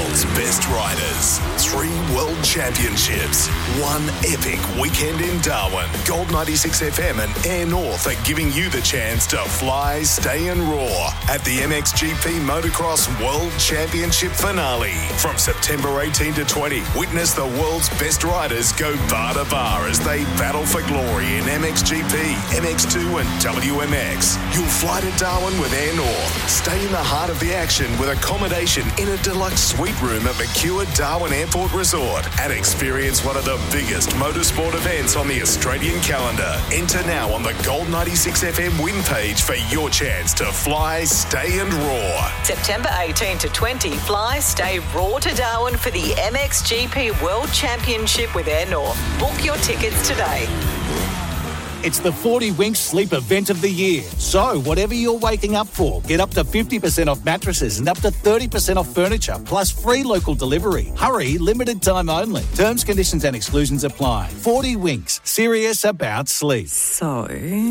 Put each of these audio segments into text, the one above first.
world's best riders. 3 world championships. 1 epic weekend in Darwin. Gold 96 FM and Air North are giving you the chance to fly, stay and roar at the MXGP Motocross World Championship finale. From September 18 to 20, witness the world's best riders go bar to bar as they battle for glory in MXGP, MX2 and WMX. You'll fly to Darwin with Air North. Stay in the heart of the action with accommodation in a deluxe suite room at Mercure Darwin Airport Resort and experience one of the biggest motorsport events on the Australian calendar. Enter now on the Gold 96 FM win page for your chance to fly, stay and roar. September 18 to 20, fly, stay, roar to Darwin for the MXGP World Championship with Air North. Book your tickets today. It's the 40 Winks sleep event of the year. So, whatever you're waking up for, get up to 50% off mattresses and up to 30% off furniture, plus free local delivery. Hurry, limited time only. Terms, conditions and exclusions apply. 40 Winks, serious about sleep. So,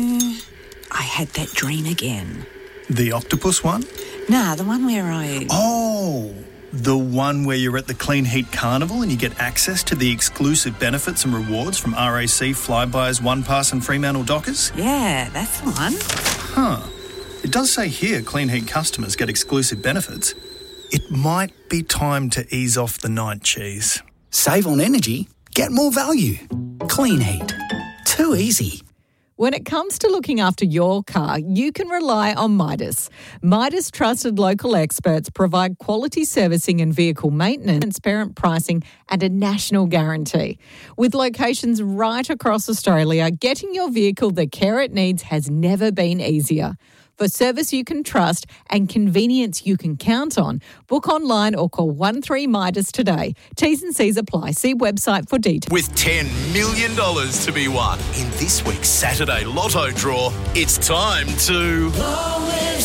I had that dream again. The octopus one? Nah, the one where I... Oh, the one where you're at the Clean Heat Carnival and you get access to the exclusive benefits and rewards from RAC, Flybuys, OnePass and Fremantle Dockers? Yeah, that's the one. Huh. It does say here Clean Heat customers get exclusive benefits. It might be time to ease off the night cheese. Save on energy, get more value. Clean Heat. Too easy. When it comes to looking after your car, you can rely on Midas. Midas trusted local experts provide quality servicing and vehicle maintenance, transparent pricing and a national guarantee. With locations right across Australia, getting your vehicle the care it needs has never been easier. For service you can trust and convenience you can count on, book online or call 13Midas today. T's and C's apply. See website for details. With $10 million to be won in this week's Saturday Lotto draw, it's time to... Long live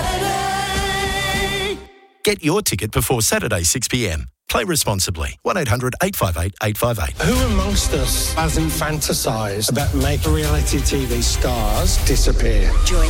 Saturday! Get your ticket before Saturday 6pm. Play responsibly. 1-800-858-858. Who amongst us hasn't fantasised about making reality TV stars disappear? Join